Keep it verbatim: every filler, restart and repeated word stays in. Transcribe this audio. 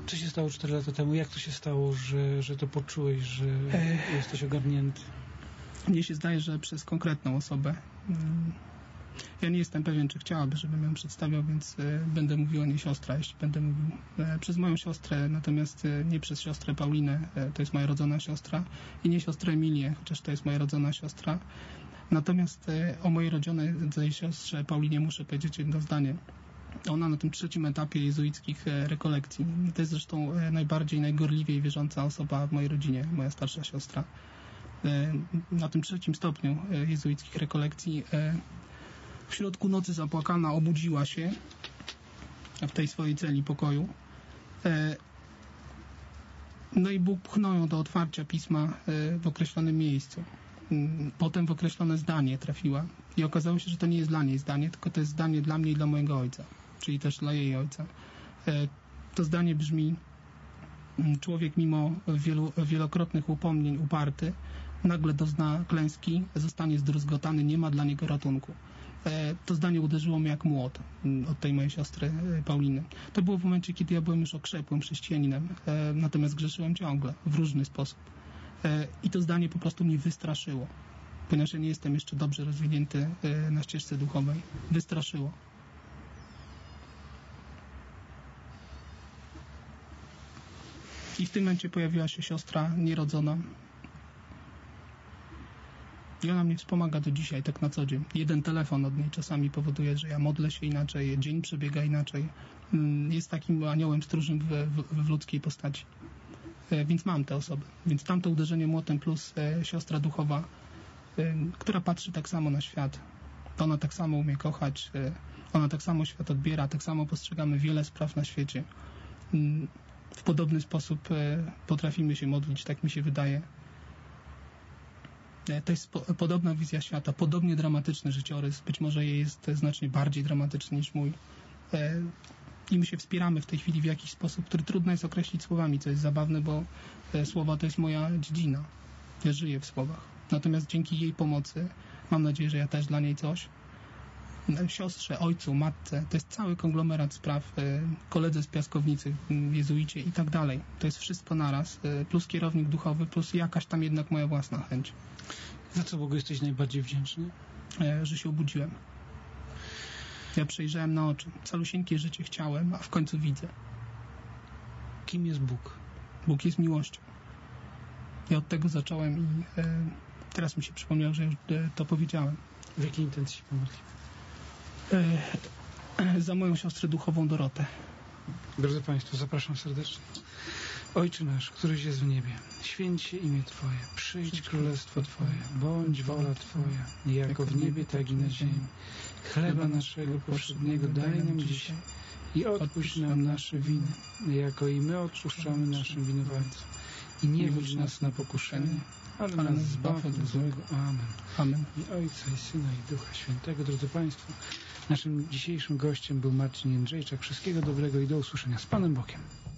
Co się stało cztery lata temu? Jak to się stało, że, że to poczułeś, że Ech. jesteś ogarnięty? Mnie się zdaje, że przez konkretną osobę. Ja nie jestem pewien, czy chciałaby, żebym ją przedstawiał, więc będę mówił o niej siostra, jeśli będę mówił przez moją siostrę, natomiast nie przez siostrę Paulinę, to jest moja rodzona siostra, i nie siostrę Emilię, chociaż to jest moja rodzona siostra. Natomiast o mojej rodzonej siostrze Paulinie muszę powiedzieć jedno zdanie. Ona na tym trzecim etapie jezuickich rekolekcji, to jest zresztą najbardziej, najgorliwiej wierząca osoba w mojej rodzinie, moja starsza siostra. Na tym trzecim stopniu jezuickich rekolekcji w środku nocy zapłakana obudziła się w tej swojej celi pokoju. No i Bóg pchnął ją do otwarcia pisma w określonym miejscu. Potem w określone zdanie trafiła i okazało się, że to nie jest dla niej zdanie, tylko to jest zdanie dla mnie i dla mojego ojca, czyli też dla jej ojca. To zdanie brzmi: człowiek mimo wielu, wielokrotnych upomnień uparty nagle dozna klęski, zostanie zdruzgotany, nie ma dla niego ratunku. To zdanie uderzyło mnie jak młot od tej mojej siostry Pauliny. To było w momencie, kiedy ja byłem już okrzepłym chrześcijaninem, natomiast grzeszyłem ciągle, w różny sposób. I to zdanie po prostu mnie wystraszyło, ponieważ ja nie jestem jeszcze dobrze rozwinięty na ścieżce duchowej. Wystraszyło. I w tym momencie pojawiła się siostra nierodzona. I ona mnie wspomaga do dzisiaj, tak na co dzień. Jeden telefon od niej czasami powoduje, że ja modlę się inaczej, dzień przebiega inaczej. Jest takim aniołem stróżem w, w, w ludzkiej postaci. Więc mam te osoby. Więc tamto uderzenie młotem plus e, siostra duchowa, e, która patrzy tak samo na świat. Ona tak samo umie kochać, e, ona tak samo świat odbiera, tak samo postrzegamy wiele spraw na świecie. E, w podobny sposób e, potrafimy się modlić, tak mi się wydaje. E, to jest po, podobna wizja świata, podobnie dramatyczny życiorys. Być może jej jest znacznie bardziej dramatyczny niż mój. E, I my się wspieramy w tej chwili w jakiś sposób, który trudno jest określić słowami, co jest zabawne, bo e, słowa to jest moja dziedzina. Ja żyję w słowach. Natomiast dzięki jej pomocy, mam nadzieję, że ja też dla niej coś, siostrze, ojcu, matce, to jest cały konglomerat spraw, e, koledze z piaskownicy, jezuicie i tak dalej. To jest wszystko naraz, e, plus kierownik duchowy, plus jakaś tam jednak moja własna chęć. Za co Bogu jesteś najbardziej wdzięczny? E, że się obudziłem. Ja przejrzałem na oczy. Calusieńkie życie chciałem, a w końcu widzę. Kim jest Bóg? Bóg jest miłością. Ja od tego zacząłem i e, teraz mi się przypomniało, że już e, to powiedziałem. W jakiej intencji się pomodliłem? E, za moją siostrę duchową Dorotę. Drodzy Państwo, zapraszam serdecznie. Ojcze nasz, któryś jest w niebie, święć się imię Twoje, przyjdź królestwo Twoje, bądź wola Twoja, jako w niebie, tak i na ziemi. Chleba naszego powszedniego daj nam dzisiaj i odpuść nam nasze winy, jako i my odpuszczamy naszym winowajcom. I nie wódź nas na pokuszenie, ale nas zbaw od złego. Amen. Amen. I Ojca, i Syna, i Ducha Świętego. Drodzy Państwo, naszym dzisiejszym gościem był Marcin Jędrzejczak. Wszystkiego dobrego i do usłyszenia. Z Panem Bogiem.